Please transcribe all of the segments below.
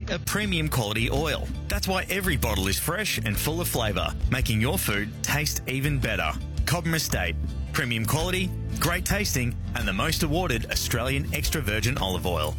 a premium quality oil. That's why every bottle is fresh and full of flavour, making your food taste even better. Cobram Estate. Premium quality, great tasting, and the most awarded Australian extra virgin olive oil.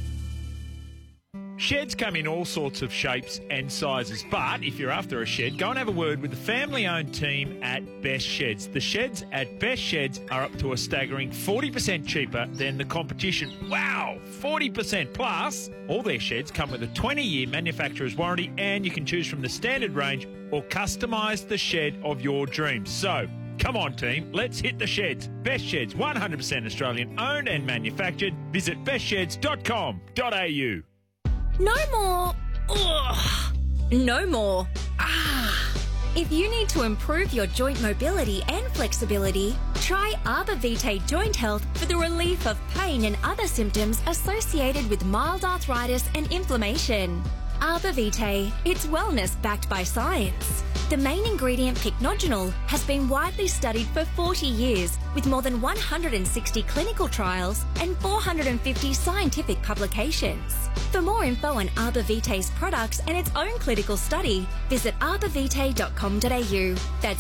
Sheds come in all sorts of shapes and sizes, but if you're after a shed, go and have a word with the family-owned team at Best Sheds. The sheds at Best Sheds are up to a staggering 40% cheaper than the competition. Wow, 40%! Plus, all their sheds come with a 20-year manufacturer's warranty, and you can choose from the standard range or customise the shed of your dreams. So, come on, team, let's hit the sheds. Best Sheds, 100% Australian owned and manufactured. Visit bestsheds.com.au. No more. Ugh. No more. If you need to improve your joint mobility and flexibility, try Arbor Vitae Joint Health for the relief of pain and other symptoms associated with mild arthritis and inflammation. Arbor Vitae, it's wellness backed by science. The main ingredient, pycnogenol, has been widely studied for 40 years with more than 160 clinical trials and 450 scientific publications. For more info on Arbor Vitae's products and its own clinical study, visit arborvitae.com.au. That's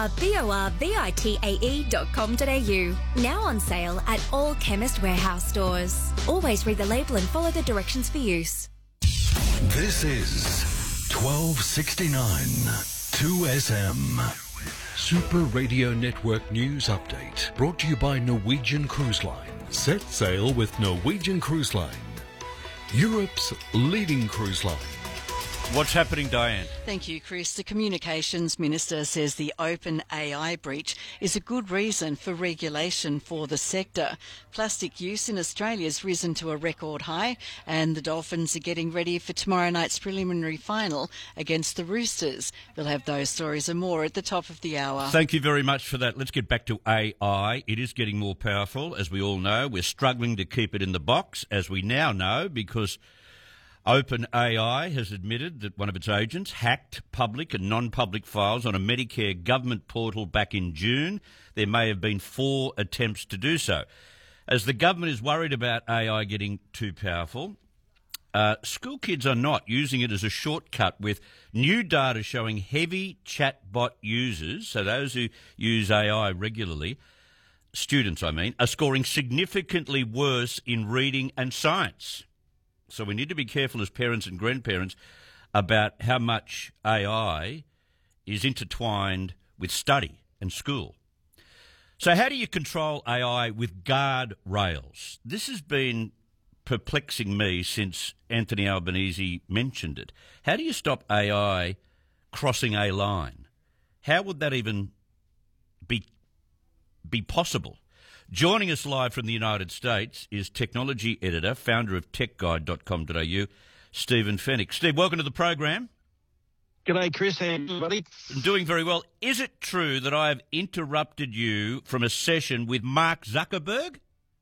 arborvitae.com.au. Now on sale at all Chemist Warehouse stores. Always read the label and follow the directions for use. This is 1269 2SM. Super Radio Network News Update. Brought to you by Norwegian Cruise Line. Set sail with Norwegian Cruise Line. Europe's leading cruise line. What's happening, Diane? Thank you, Chris. The Communications Minister says the OpenAI breach is a good reason for regulation for the sector. Plastic use in Australia has risen to a record high, and the Dolphins are getting ready for tomorrow night's preliminary final against the Roosters. We'll have those stories and more at the top of the hour. Thank you very much for that. Let's get back to AI. It is getting more powerful, as we all know. We're struggling to keep it in the box, as we now know, because OpenAI has admitted that one of its agents hacked public and non-public files on a Medicare government portal back in June. There may have been 4 attempts to do so. As the government is worried about AI getting too powerful, school kids are not using it as a shortcut, with new data showing heavy chatbot users, so those who use AI regularly, students I mean, are scoring significantly worse in reading and science. So we need to be careful as parents and grandparents about how much AI is intertwined with study and school. So how do you control AI with guardrails? This has been perplexing me since Anthony Albanese mentioned it. How do you stop AI crossing a line? How would that even be possible? Joining us live from the United States is technology editor, founder of techguide.com.au, Stephen Fenech. Steve, welcome to the program. G'day, Chris. How are you, buddy? I'm doing very well. Is it true that I have interrupted you from a session with Mark Zuckerberg?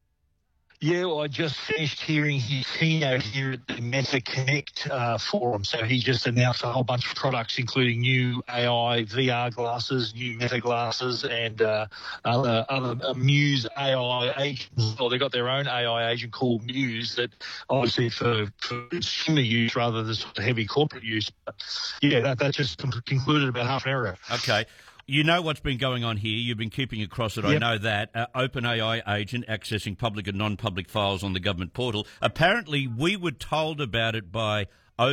Yeah, well, I just finished hearing his keynote here at the Meta Connect forum. So he just announced a whole bunch of products, including new AI VR glasses, new Meta glasses, and other Muse AI agents. Well, they've got their own AI agent called Muse that obviously for consumer use rather than sort of heavy corporate use. But yeah, that just concluded about half an hour ago. Okay. You know what's been going on here. You've been keeping across it. Yep. I know that. OpenAI agent accessing public and non-public files on the government portal. Apparently, we were told about it by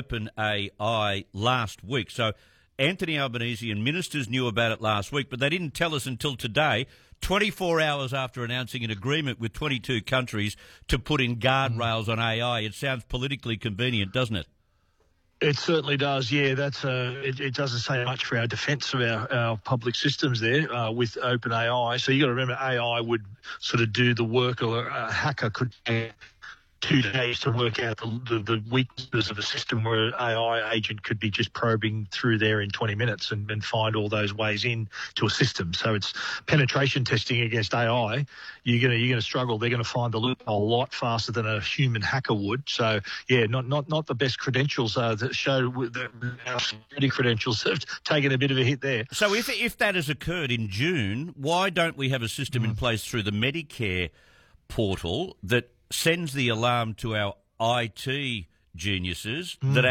OpenAI last week. So Anthony Albanese and ministers knew about it last week, but they didn't tell us until today, 24 hours after announcing an agreement with 22 countries to put in guardrails on AI. It sounds politically convenient, doesn't it? It certainly does, yeah. That's it doesn't say much for our defence of our public systems there with OpenAI. So you got to remember, AI would sort of do the work, or a hacker could take 2 days to work out the weaknesses of a system, where an AI agent could be just probing through there in 20 minutes and find all those ways in to a system. So it's penetration testing against AI. You're gonna struggle. They're gonna find the loophole a lot faster than a human hacker would. So yeah, not the best credentials that show that our security credentials have taken a bit of a hit there. So if that has occurred in June, why don't we have a system in place through the Medicare portal that sends the alarm to our IT geniuses that